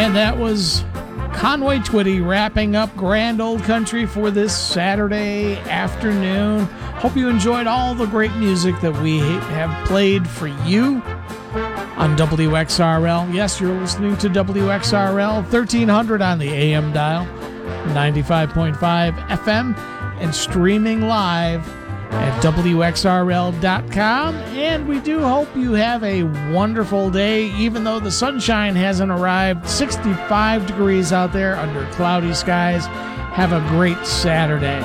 And that was Conway Twitty wrapping up Grand Old Country for this Saturday afternoon. Hope you enjoyed all the great music that we have played for you on WXRL. Yes, you're listening to WXRL 1300 on the AM dial, 95.5 FM, and streaming live at WXRL.com. And we do hope you have a wonderful day, even though the sunshine hasn't arrived. 65 degrees out there under cloudy skies. Have a great Saturday.